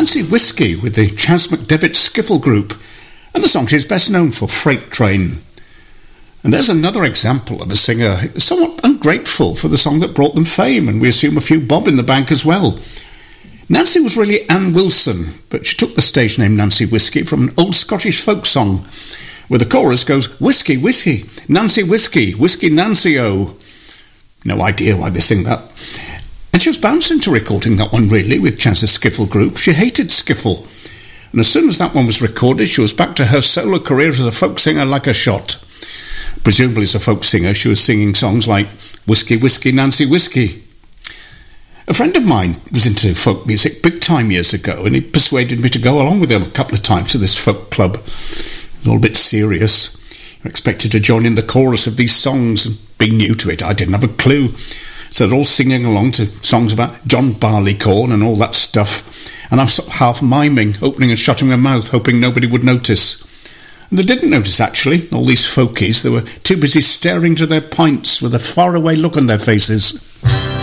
Nancy Whiskey with the Chas McDevitt Skiffle Group, and the song she's best known for, Freight Train. And there's another example of a singer somewhat ungrateful for the song that brought them fame, and we assume a few bob in the bank as well. Nancy was really Anne Wilson, but she took the stage name Nancy Whiskey from an old Scottish folk song, where the chorus goes, "Whiskey, whiskey, Nancy Whiskey, Whiskey Nancy, oh." No idea why they sing that. And she was bounced into recording that one, really, with Chas's Skiffle Group. She hated skiffle. And as soon as that one was recorded, she was back to her solo career as a folk singer like a shot. Presumably as a folk singer, she was singing songs like "Whiskey, Whiskey, Nancy Whiskey." A friend of mine was into folk music big time years ago, and he persuaded me to go along with him a couple of times to this folk club. It was all a bit serious. You're expected to join in the chorus of these songs, and being new to it, I didn't have a clue. So they're all singing along to songs about John Barleycorn and all that stuff, and I'm sort of half miming, opening and shutting my mouth, hoping nobody would notice. And they didn't notice, actually, all these folkies. They were too busy staring to their pints with a faraway look on their faces.